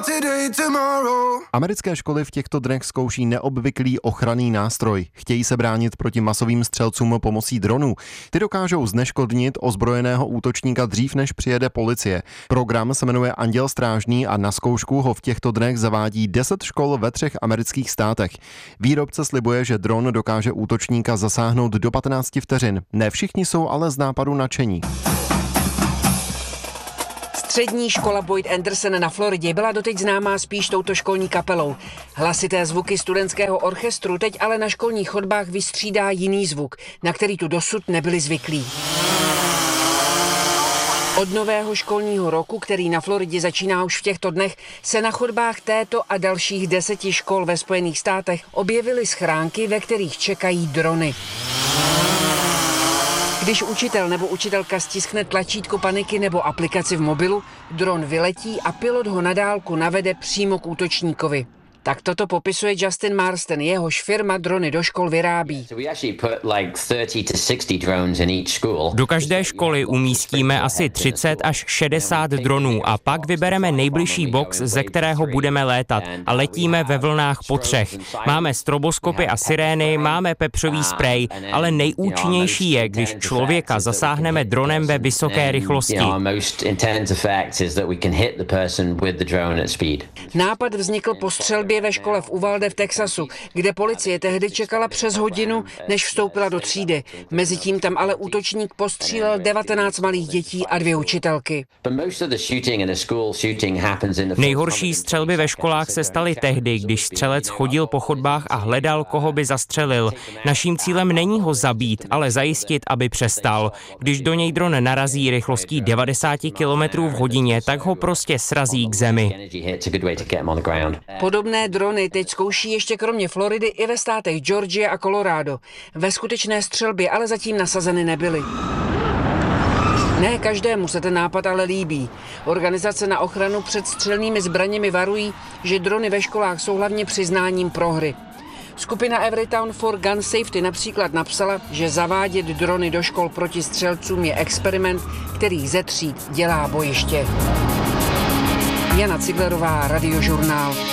Americké školy v těchto dnech zkouší neobvyklý ochranný nástroj. Chtějí se bránit proti masovým střelcům pomocí dronů. Ty dokážou zneškodnit ozbrojeného útočníka dřív, než přijede policie. Program se jmenuje Anděl strážný a na zkoušku ho v těchto dnech zavádí 10 škol ve 3 amerických státech. Výrobce slibuje, že dron dokáže útočníka zasáhnout do 15 vteřin. Ne všichni jsou ale z nápadu nadšení. Střední škola Boyd Anderson na Floridě byla doteď známá spíš touto školní kapelou. Hlasité zvuky studentského orchestru teď ale na školních chodbách vystřídá jiný zvuk, na který tu dosud nebyli zvyklí. Od nového školního roku, který na Floridě začíná už v těchto dnech, se na chodbách této a dalších 10 škol ve Spojených státech objevily schránky, ve kterých čekají drony. Když učitel nebo učitelka stiskne tlačítko paniky nebo aplikaci v mobilu, dron vyletí a pilot ho na dálku navede přímo k útočníkovi. Tak toto popisuje Justin Marston, jehož firma drony do škol vyrábí. Do každé školy umístíme asi 30 až 60 dronů a pak vybereme nejbližší box, ze kterého budeme létat a letíme ve vlnách po 3. Máme stroboskopy a sirény, máme pepřový sprej, ale nejúčinnější je, když člověka zasáhneme dronem ve vysoké rychlosti. Nápad vznikl po střelbě ve škole v Uvalde v Texasu, kde policie tehdy čekala přes hodinu, než vstoupila do třídy. Mezitím tam ale útočník postřílel 19 malých dětí a 2 učitelky. Nejhorší střelby ve školách se staly tehdy, když střelec chodil po chodbách a hledal, koho by zastřelil. Naším cílem není ho zabít, ale zajistit, aby přestal. Když do něj dron narazí rychlostí 90 km v hodině, tak ho prostě srazí k zemi. Podobné drony teď zkouší ještě kromě Floridy i ve státech Georgia a Colorado. Ve skutečné střelbě ale zatím nasazeny nebyly. Ne každému se ten nápad ale líbí. Organizace na ochranu před střelnými zbraněmi varují, že drony ve školách jsou hlavně přiznáním prohry. Skupina Everytown for Gun Safety například napsala, že zavádět drony do škol proti střelcům je experiment, který ze tříd dělá bojiště. Jana Ciglerová, Radiožurnál.